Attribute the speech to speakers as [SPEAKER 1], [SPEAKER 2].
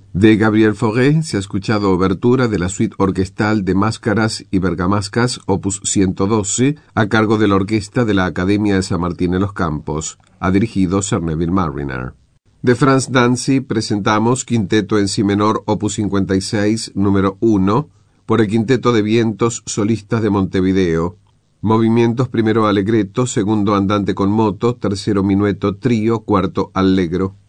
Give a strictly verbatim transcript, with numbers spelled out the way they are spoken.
[SPEAKER 1] De Gabriel Fauré se ha escuchado obertura de la suite orquestal de Máscaras y Bergamascas, opus ciento doce, a cargo de la orquesta de la Academia de San Martín en los Campos. Ha dirigido Sir Neville Marriner. De Franz Danzig presentamos Quinteto en Si menor, opus cincuenta y seis, número uno, por el Quinteto de Vientos Solistas de Montevideo. Movimientos primero allegretto, segundo andante con moto, tercero minueto trío, cuarto allegro.